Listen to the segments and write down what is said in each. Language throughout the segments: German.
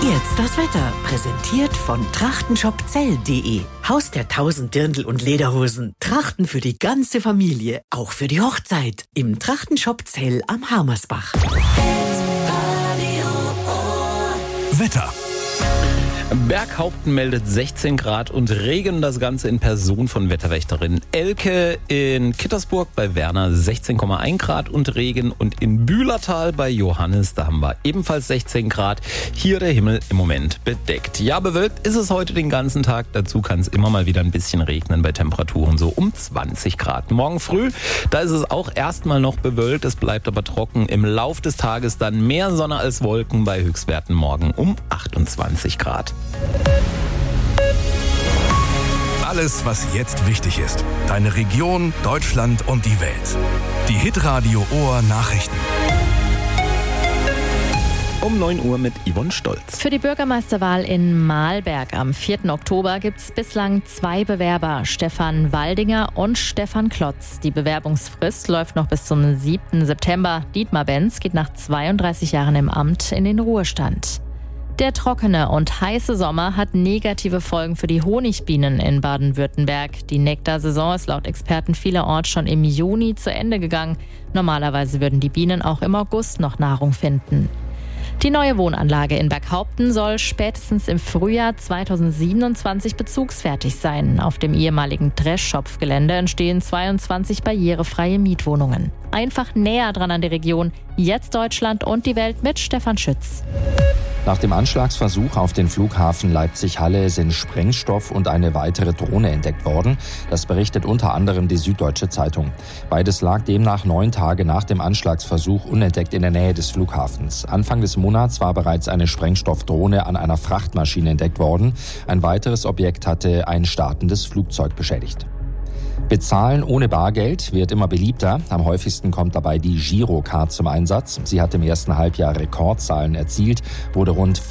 Jetzt das Wetter, präsentiert von trachtenshopzell.de. Haus der 1000 Dirndl und Lederhosen. Trachten für die ganze Familie, auch für die Hochzeit. Im Trachtenshop Zell am Harmersbach. Wetter. Berghaupten meldet 16 Grad und Regen, das Ganze in Person von Wetterwächterin Elke. In Kittersburg bei Werner 16,1 Grad und Regen und in Bühlertal bei Johannes, da haben wir ebenfalls 16 Grad. Hier der Himmel im Moment bedeckt. Ja, bewölkt ist es heute den ganzen Tag. Dazu kann es immer mal wieder ein bisschen regnen bei Temperaturen so um 20 Grad. Morgen früh, da ist es auch erstmal noch bewölkt, es bleibt aber trocken. Im Lauf des Tages dann mehr Sonne als Wolken bei Höchstwerten morgen um 28 Grad. Alles, was jetzt wichtig ist. Deine Region, Deutschland und die Welt. Die Hitradio Ohr Nachrichten. Um 9 Uhr mit Yvonne Stolz. Für die Bürgermeisterwahl in Mahlberg am 4. Oktober gibt es bislang 2 Bewerber, Stefan Waldinger und Stefan Klotz. Die Bewerbungsfrist läuft noch bis zum 7. September. Dietmar Benz geht nach 32 Jahren im Amt in den Ruhestand. Der trockene und heiße Sommer hat negative Folgen für die Honigbienen in Baden-Württemberg. Die Nektarsaison ist laut Experten vielerorts schon im Juni zu Ende gegangen. Normalerweise würden die Bienen auch im August noch Nahrung finden. Die neue Wohnanlage in Berghaupten soll spätestens im Frühjahr 2027 bezugsfertig sein. Auf dem ehemaligen Dreschschopf-Gelände entstehen 22 barrierefreie Mietwohnungen. Einfach näher dran an die Region. Jetzt Deutschland und die Welt mit Stefan Schütz. Nach dem Anschlagsversuch auf den Flughafen Leipzig-Halle sind Sprengstoff und eine weitere Drohne entdeckt worden. Das berichtet unter anderem die Süddeutsche Zeitung. Beides lag demnach 9 Tage nach dem Anschlagsversuch unentdeckt in der Nähe des Flughafens. Anfang des Monats war bereits eine Sprengstoffdrohne an einer Frachtmaschine entdeckt worden. Ein weiteres Objekt hatte ein startendes Flugzeug beschädigt. Bezahlen ohne Bargeld wird immer beliebter. Am häufigsten kommt dabei die Girocard zum Einsatz. Sie hat im ersten Halbjahr Rekordzahlen erzielt, wurde rund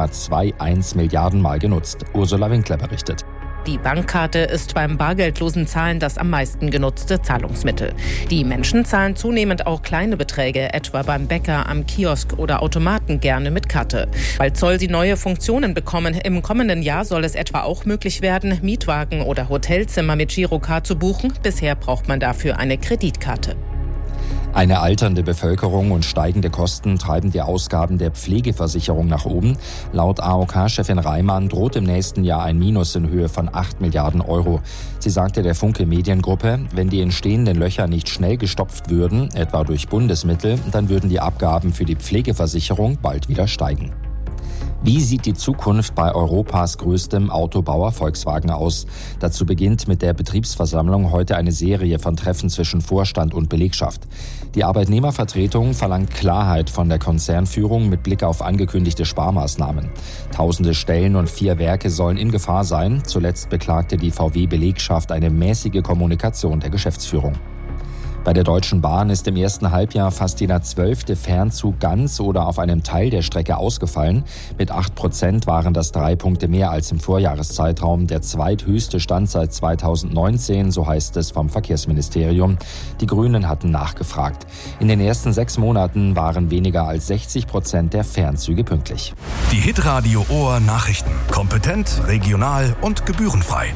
4,21 Milliarden Mal genutzt. Ursula Winkler berichtet. Die Bankkarte ist beim bargeldlosen Zahlen das am meisten genutzte Zahlungsmittel. Die Menschen zahlen zunehmend auch kleine Beträge, etwa beim Bäcker, am Kiosk oder Automaten gerne mit Karte. Bald soll sie neue Funktionen bekommen. Im kommenden Jahr soll es etwa auch möglich werden, Mietwagen oder Hotelzimmer mit Girocard zu buchen. Bisher braucht man dafür eine Kreditkarte. Eine alternde Bevölkerung und steigende Kosten treiben die Ausgaben der Pflegeversicherung nach oben. Laut AOK-Chefin Reimann droht im nächsten Jahr ein Minus in Höhe von 8 Milliarden Euro. Sie sagte der Funke Mediengruppe, wenn die entstehenden Löcher nicht schnell gestopft würden, etwa durch Bundesmittel, dann würden die Abgaben für die Pflegeversicherung bald wieder steigen. Wie sieht die Zukunft bei Europas größtem Autobauer Volkswagen aus? Dazu beginnt mit der Betriebsversammlung heute eine Serie von Treffen zwischen Vorstand und Belegschaft. Die Arbeitnehmervertretung verlangt Klarheit von der Konzernführung mit Blick auf angekündigte Sparmaßnahmen. Tausende Stellen und 4 Werke sollen in Gefahr sein. Zuletzt beklagte die VW-Belegschaft eine mäßige Kommunikation der Geschäftsführung. Bei der Deutschen Bahn ist im ersten Halbjahr fast jeder 12. Fernzug ganz oder auf einem Teil der Strecke ausgefallen. Mit 8% waren das 3 Punkte mehr als im Vorjahreszeitraum. Der zweithöchste Stand seit 2019, so heißt es vom Verkehrsministerium. Die Grünen hatten nachgefragt. In den ersten 6 Monaten waren weniger als 60% der Fernzüge pünktlich. Die Hitradio Ohr Nachrichten. Kompetent, regional und gebührenfrei.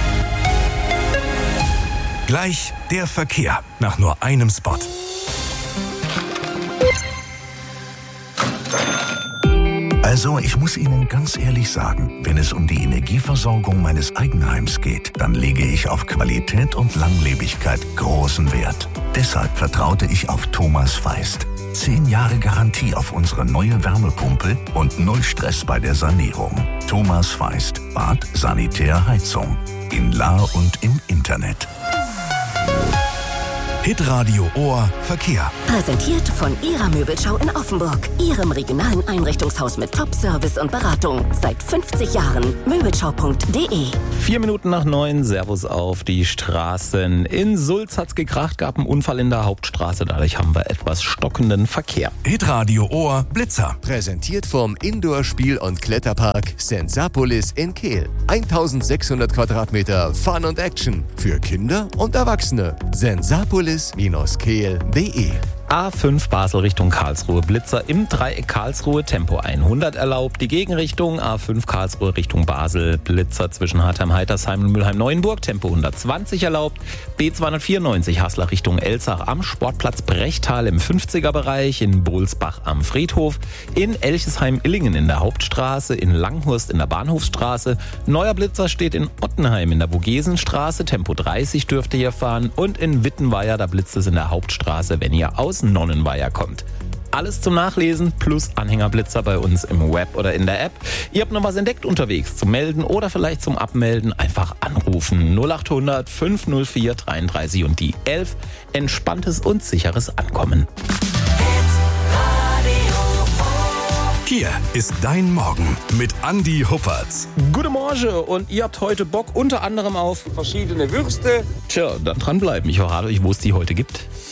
Gleich der Verkehr nach nur einem Spot. Also, ich muss Ihnen ganz ehrlich sagen, wenn es um die Energieversorgung meines Eigenheims geht, dann lege ich auf Qualität und Langlebigkeit großen Wert. Deshalb vertraute ich auf Thomas Feist. 10 Jahre Garantie auf unsere neue Wärmepumpe und 0 Stress bei der Sanierung. Thomas Feist, Bad, Sanitär, Heizung. In Lahr und im Internet. Hitradio Ohr Verkehr. Präsentiert von Ihrer Möbelschau in Offenburg. Ihrem regionalen Einrichtungshaus mit Top-Service und Beratung. Seit 50 Jahren. Möbelschau.de. 4 Minuten nach 9, Servus auf die Straßen. In Sulz hat's gekracht, gab einen Unfall in der Hauptstraße. Dadurch haben wir etwas stockenden Verkehr. Hitradio Ohr Blitzer. Präsentiert vom Indoor-Spiel- und Kletterpark Sensapolis in Kehl. 1600 Quadratmeter Fun und Action. Für Kinder und Erwachsene. Sensapolis-kehl.de A5 Basel Richtung Karlsruhe, Blitzer im Dreieck Karlsruhe, Tempo 100 erlaubt. Die Gegenrichtung A5 Karlsruhe Richtung Basel, Blitzer zwischen Hartheim-Heitersheim und Mülheim-Neuenburg, Tempo 120 erlaubt. B294 Haslach Richtung Elzach am Sportplatz Brechtal im 50er-Bereich, in Bohlsbach am Friedhof, in Elchesheim-Illingen in der Hauptstraße, in Langhurst in der Bahnhofsstraße. Neuer Blitzer steht in Ottenheim in der Vogesenstraße, Tempo 30 dürft ihr hier fahren. Und in Wittenweier, da blitzt es in der Hauptstraße, wenn ihr aus Nonnenweier kommt. Alles zum Nachlesen plus Anhängerblitzer bei uns im Web oder in der App. Ihr habt noch was entdeckt unterwegs zum Melden oder vielleicht zum Abmelden. Einfach anrufen 0800 504 33 und die 11. Entspanntes und sicheres Ankommen. Hier ist dein Morgen mit Andi Huppertz. Guten Morgen und ihr habt heute Bock unter anderem auf verschiedene Würste. Tja, dann dranbleiben. Ich verrate euch, wo es die heute gibt.